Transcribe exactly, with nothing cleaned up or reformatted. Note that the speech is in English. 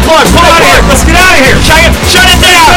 plug. Pull out here. Let's get out of here. Shut it, shut it down.